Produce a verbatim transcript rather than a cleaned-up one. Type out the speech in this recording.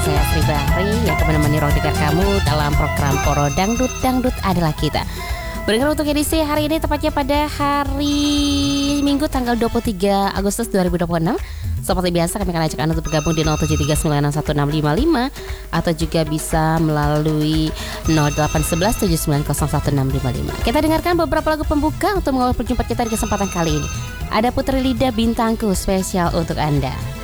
saya Sri Bahri yang akan menemani ruang dengar kamu dalam program Poro Dangdut, Dangdut adalah kita. Berdengar untuk edisi hari ini tepatnya pada hari Minggu tanggal dua puluh tiga Agustus dua ribu dua puluh enam. Seperti biasa kami akan ajak Anda untuk bergabung di nol tujuh tiga sembilan enam satu enam lima lima atau juga bisa melalui nol delapan satu satu tujuh sembilan nol satu enam lima lima. Kita dengarkan beberapa lagu pembuka untuk mengawali perjumpaan kita di kesempatan kali ini. Ada Putri Lida Bintangku spesial untuk Anda.